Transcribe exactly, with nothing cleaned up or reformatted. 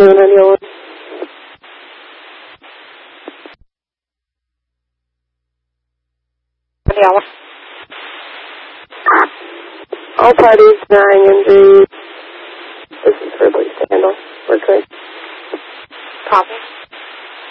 anyone on your one? All parties denying injuries.